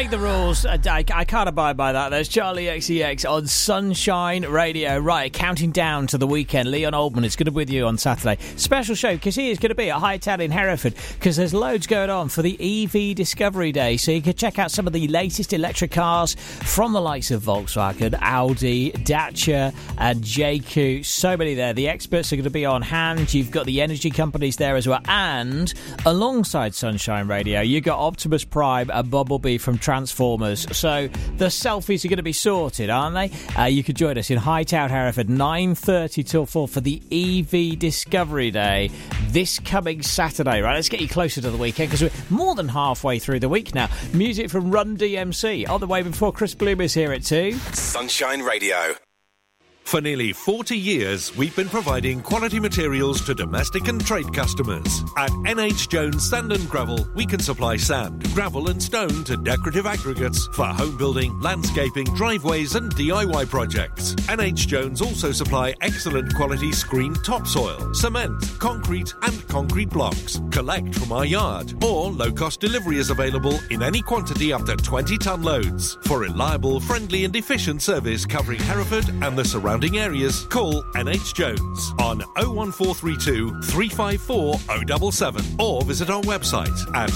break the rules. I can't abide by that. There's Charlie XCX on Sunshine Radio. Right, counting down to the weekend. Leon Oldman is going to be with you on Saturday. Special show because he is going to be at Hightown in Hereford because there's loads going on for the EV Discovery Day. So you can check out some of the latest electric cars from the likes of Volkswagen, Audi, Dacia and JQ. So many there. The experts are going to be on hand. You've got the energy companies there as well. And alongside Sunshine Radio, you've got Optimus Prime and Bumblebee from Transformers. So the selfies are going to be sorted, aren't they? You could join us in Hightown, Hereford, 9:30 till 4 for the EV Discovery Day this coming Saturday. Right, let's get you closer to the weekend because we're more than halfway through the week now. Music from Run DMC on the way before Chris Bloom is here at 2. Sunshine Radio. For nearly 40 years, we've been providing quality materials to domestic and trade customers. At NH Jones Sand and Gravel, we can supply sand, gravel and stone to decorative aggregates for home building, landscaping, driveways and DIY projects. NH Jones also supply excellent quality screened topsoil, cement, concrete and concrete blocks. Collect from our yard or low-cost delivery is available in any quantity up to 20-ton loads. For reliable, friendly and efficient service covering Hereford and the surrounding areas, call NH Jones on 01432 354 077 or visit our website at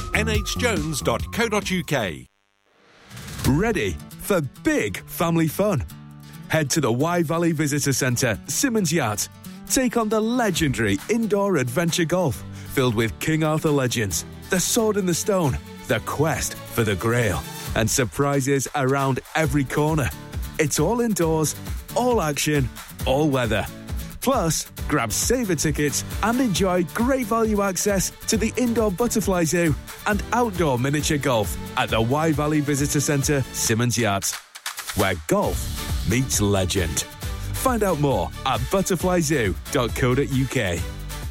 nhjones.co.uk. Ready for big family fun? Head to the Wye Valley Visitor Centre, Simmons Yacht. Take on the legendary indoor adventure golf filled with King Arthur legends, the Sword in the Stone, the quest for the Grail, and surprises around every corner. It's all indoors, all action, all weather. Plus, grab saver tickets and enjoy great value access to the indoor butterfly zoo and outdoor miniature golf at the Wye Valley Visitor Centre, Simmons Yacht, where golf meets legend. Find out more at butterflyzoo.co.uk.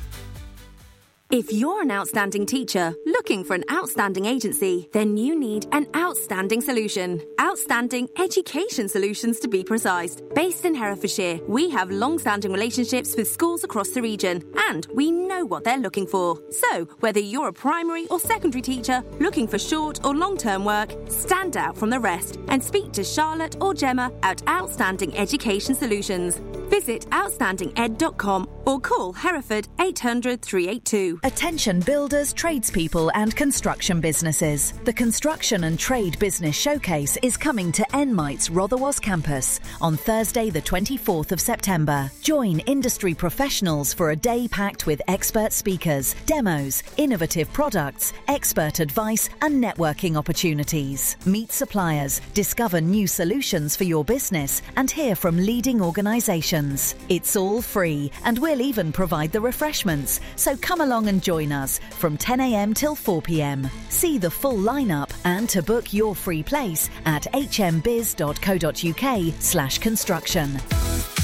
If you're an outstanding teacher looking for an outstanding agency, then you need an outstanding solution. Outstanding Education Solutions, to be precise. Based in Herefordshire, we have long-standing relationships with schools across the region, and we know what they're looking for. So, whether you're a primary or secondary teacher looking for short or long-term work, stand out from the rest and speak to Charlotte or Gemma at Outstanding Education Solutions. Visit outstandinged.com or call Hereford 800 382. Attention builders, tradespeople and construction businesses. The Construction and Trade Business Showcase is coming to Enmite's Rotherwas campus on Thursday the 24th of September. Join industry professionals for a day packed with expert speakers, demos, innovative products, expert advice and networking opportunities. Meet suppliers, discover new solutions for your business and hear from leading organisations. It's all free and we'll even provide the refreshments, so come along and join us from 10 a.m. till 4 p.m. See the full lineup and to book your free place at hmbiz.co.uk/construction.